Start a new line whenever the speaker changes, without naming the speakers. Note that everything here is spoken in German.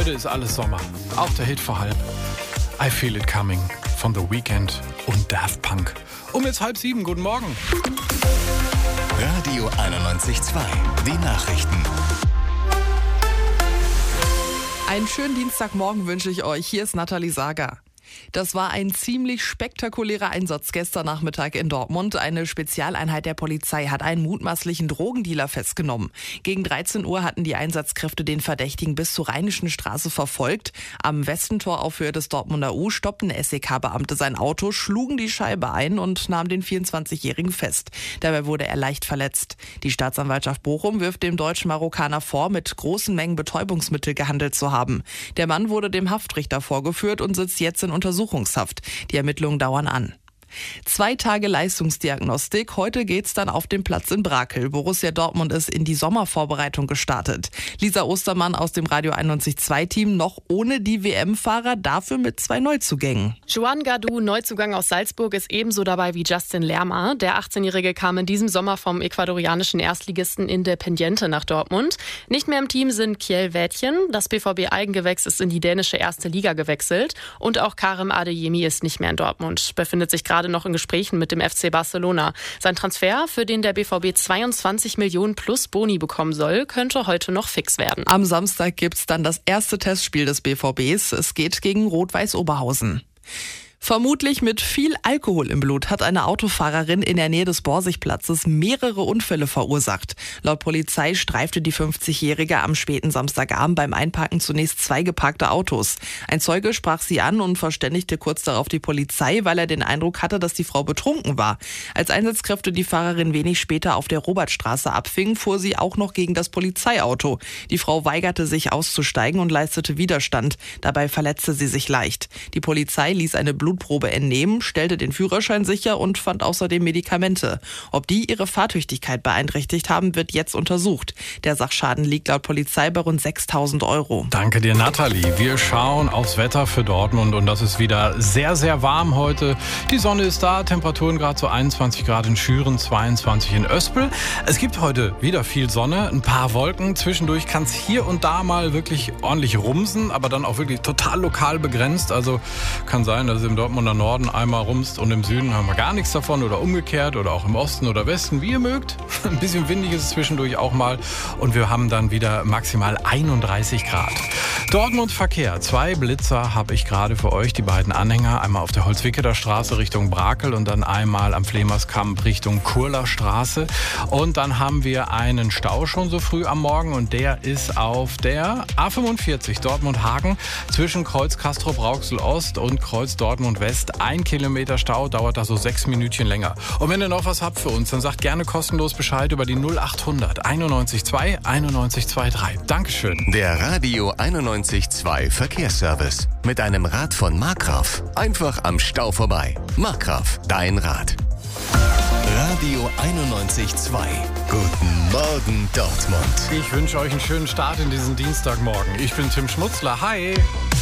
heute ist alles Sommer. Auch der Hit vor halb. I Feel It Coming von The Weeknd und Daft Punk. Um jetzt 6:30, guten Morgen.
Radio 91.2, die Nachrichten.
Einen schönen Dienstagmorgen wünsche ich euch. Hier ist Nathalie Sager. Das war ein ziemlich spektakulärer Einsatz gestern Nachmittag in Dortmund. Eine Spezialeinheit der Polizei hat einen mutmaßlichen Drogendealer festgenommen. Gegen 13 Uhr hatten die Einsatzkräfte den Verdächtigen bis zur Rheinischen Straße verfolgt. Am Westentor auf Höhe des Dortmunder U stoppten SEK-Beamte sein Auto, schlugen die Scheibe ein und nahmen den 24-Jährigen fest. Dabei wurde er leicht verletzt. Die Staatsanwaltschaft Bochum wirft dem deutschen Marokkaner vor, mit großen Mengen Betäubungsmittel gehandelt zu haben. Der Mann wurde dem Haftrichter vorgeführt und sitzt jetzt in Untersuchungshaft. Die Ermittlungen dauern an. 2 Tage Leistungsdiagnostik. Heute geht's dann auf den Platz in Brakel. Borussia Dortmund ist in die Sommervorbereitung gestartet. Lisa Ostermann aus dem Radio 91.2-Team noch ohne die WM-Fahrer, dafür mit 2 Neuzugängen.
Juan Gadu, Neuzugang aus Salzburg, ist ebenso dabei wie Justin Lerma. Der 18-Jährige kam in diesem Sommer vom ecuadorianischen Erstligisten Independiente nach Dortmund. Nicht mehr im Team sind Kjell Wädchen. Das BVB-Eigengewächs ist in die dänische erste Liga gewechselt. Und auch Karim Adeyemi ist nicht mehr in Dortmund. Befindet sich gerade noch in Gesprächen mit dem FC Barcelona. Sein Transfer, für den der BVB 22 Millionen plus Boni bekommen soll, könnte heute noch fix werden.
Am Samstag gibt's dann das erste Testspiel des BVBs. Es geht gegen Rot-Weiß Oberhausen. Vermutlich mit viel Alkohol im Blut hat eine Autofahrerin in der Nähe des Borsigplatzes mehrere Unfälle verursacht. Laut Polizei streifte die 50-Jährige am späten Samstagabend beim Einparken zunächst 2 geparkte Autos. Ein Zeuge sprach sie an und verständigte kurz darauf die Polizei, weil er den Eindruck hatte, dass die Frau betrunken war. Als Einsatzkräfte die Fahrerin wenig später auf der Robertstraße abfingen, fuhr sie auch noch gegen das Polizeiauto. Die Frau weigerte sich auszusteigen und leistete Widerstand. Dabei verletzte sie sich leicht. Die Polizei ließ eine Blutprobe entnehmen, stellte den Führerschein sicher und fand außerdem Medikamente. Ob die ihre Fahrtüchtigkeit beeinträchtigt haben, wird jetzt untersucht. Der Sachschaden liegt laut Polizei bei rund 6.000 €.
Danke dir, Nathalie. Wir schauen aufs Wetter für Dortmund und das ist wieder sehr, sehr warm heute. Die Sonne ist da, Temperaturen gerade so 21 Grad in Schüren, 22 in Öspel. Es gibt heute wieder viel Sonne, ein paar Wolken. Zwischendurch kann es hier und da mal wirklich ordentlich rumsen, aber dann auch wirklich total lokal begrenzt. Also kann sein, dass es im Dortmunder Norden einmal rumst und im Süden haben wir gar nichts davon oder umgekehrt oder auch im Osten oder Westen, wie ihr mögt. Ein bisschen windig ist es zwischendurch auch mal und wir haben dann wieder maximal 31 Grad. Dortmund Verkehr. 2 Blitzer habe ich gerade für euch, die beiden Anhänger. Einmal auf der Holzwickeler Straße Richtung Brakel und dann einmal am Flemerskamp Richtung Kurler Straße. Und dann haben wir einen Stau schon so früh am Morgen und der ist auf der A45 Dortmund-Hagen zwischen Kreuz Castrop-Rauxel Ost und Kreuz Dortmund West. 1 Kilometer Stau, dauert da so 6 Minütchen länger. Und wenn ihr noch was habt für uns, dann sagt gerne kostenlos Bescheid über die 0800 91.2 91.23. Dankeschön.
Der Radio 91.2 Verkehrsservice. Mit einem Rad von Markgraf. Einfach am Stau vorbei. Markgraf, dein Rad. Radio 91.2. Guten Morgen, Dortmund.
Ich wünsche euch einen schönen Start in diesen Dienstagmorgen. Ich bin Tim Schmutzler. Hi.